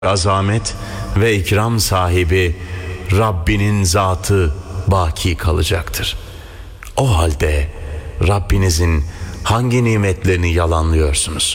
Azamet ve ikram sahibi Rabbinin zatı baki kalacaktır. O halde Rabbinizin hangi nimetlerini yalanlıyorsunuz?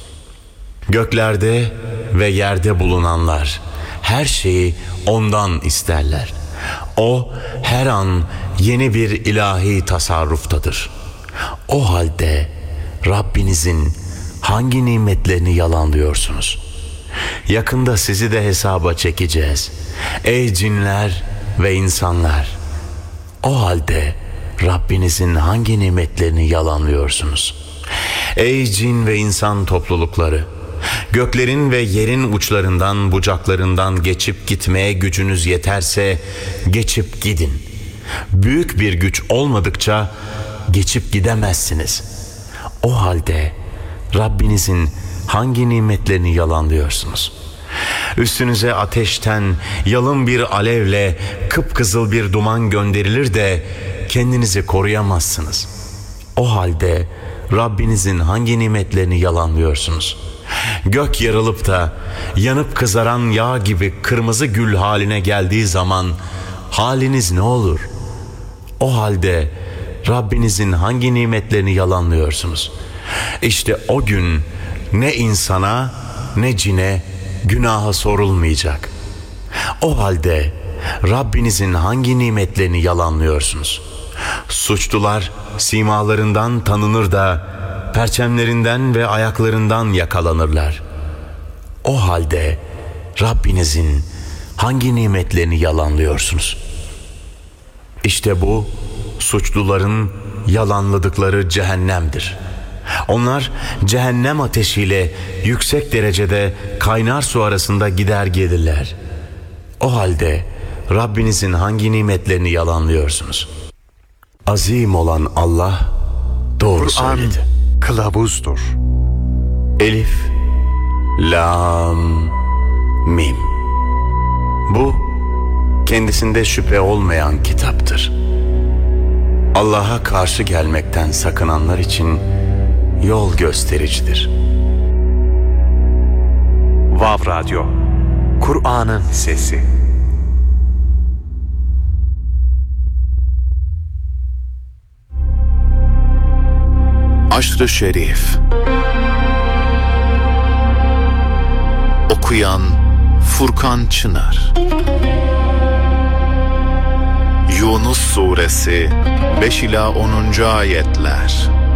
Göklerde ve yerde bulunanlar her şeyi ondan isterler. O her an yeni bir ilahi tasarruftadır. O halde Rabbinizin hangi nimetlerini yalanlıyorsunuz? Yakında sizi de hesaba çekeceğiz. Ey cinler ve insanlar! O halde Rabbinizin hangi nimetlerini yalanlıyorsunuz? Ey cin ve insan toplulukları! Göklerin ve yerin uçlarından, bucaklarından geçip gitmeye gücünüz yeterse geçip gidin. Büyük bir güç olmadıkça geçip gidemezsiniz. O halde Rabbinizin hangi nimetlerini yalanlıyorsunuz? Üstünüze ateşten yalın bir alevle kıpkızıl bir duman gönderilir de kendinizi koruyamazsınız. O halde Rabbinizin hangi nimetlerini yalanlıyorsunuz? Gök yarılıp da yanıp kızaran yağ gibi kırmızı gül haline geldiği zaman haliniz ne olur? O halde Rabbinizin hangi nimetlerini yalanlıyorsunuz? İşte o gün ne insana ne cine günaha sorulmayacak. O halde Rabbinizin hangi nimetlerini yalanlıyorsunuz? Suçlular simalarından tanınır da perçemlerinden ve ayaklarından yakalanırlar. O halde Rabbinizin hangi nimetlerini yalanlıyorsunuz? İşte bu suçluların yalanladıkları cehennemdir. Onlar cehennem ateşiyle yüksek derecede kaynar su arasında gider gelirler. O halde Rabbinizin hangi nimetlerini yalanlıyorsunuz? Azim olan Allah doğru söyledi. Kılavuzdur. Elif, Lam, Mim. Bu kendisinde şüphe olmayan kitaptır. Allah'a karşı gelmekten sakınanlar için yol göstericidir. Vav Radyo, Kur'an'ın sesi. Aşr-ı Şerif. Okuyan Furkan Çınar. Yunus Suresi 5 ila 10. ayetler.